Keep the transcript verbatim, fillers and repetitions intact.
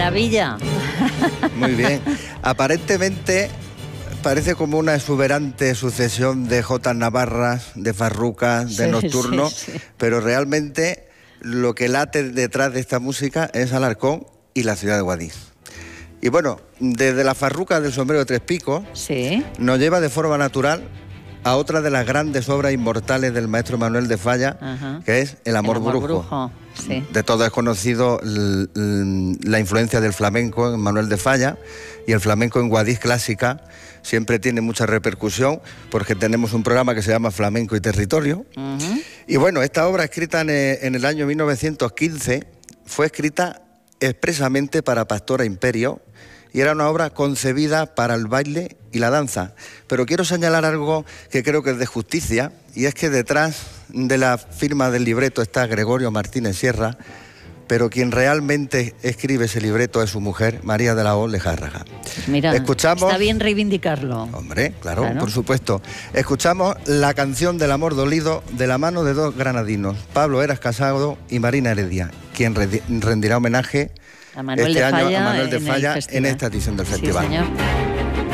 maravilla. Muy bien. Aparentemente parece como una exuberante sucesión de jotas navarras, de farrucas, de sí, nocturnos, sí, sí. pero realmente lo que late detrás de esta música es Alarcón y la ciudad de Guadix. Y bueno, desde la farruca del sombrero de tres picos, sí. nos lleva de forma natural a otra de las grandes obras inmortales del maestro Manuel de Falla, Ajá. que es El amor, El amor brujo. brujo, sí. De todo es conocido l- l- la influencia del flamenco en Manuel de Falla, y el flamenco en Guadix clásica siempre tiene mucha repercusión porque tenemos un programa que se llama Flamenco y Territorio. Uh-huh. Y bueno, esta obra escrita en el, en el año mil novecientos quince fue escrita expresamente para Pastora Imperio y era una obra concebida para el baile y la danza. Pero quiero señalar algo que creo que es de justicia, y es que detrás de la firma del libreto está Gregorio Martínez Sierra, pero quien realmente escribe ese libreto es su mujer, María de la O Lejárraga. Mira, Escuchamos... está bien reivindicarlo. Hombre, claro, Claro. por supuesto. Escuchamos la canción del amor dolido de la mano de dos granadinos, Pablo Eras Casado y Marina Heredia, quien re- rendirá homenaje A Manuel este de año Falla a Manuel de en el Falla en festival. esta edición del Sí, festival. señor.